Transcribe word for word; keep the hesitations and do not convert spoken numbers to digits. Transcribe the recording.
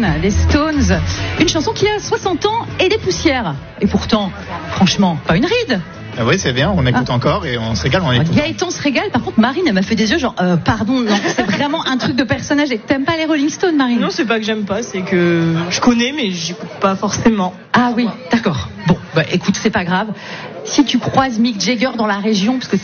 Stone, des Stones. Une chanson qui a soixante ans et des poussières. Et pourtant, franchement, pas une ride. Ah oui, c'est bien, on écoute ah. encore et on se régale en écoutant. Gaëtan se régale, par contre Marine elle m'a fait des yeux genre euh, pardon, non, c'est vraiment un truc de personnage. Et t'aimes pas les Rolling Stones, Marine? Non, c'est pas que j'aime pas, c'est que je connais mais j'écoute pas forcément. Ah oui, d'accord. Bon, bah écoute, c'est pas grave. Si tu croises Mick Jagger dans la région, parce que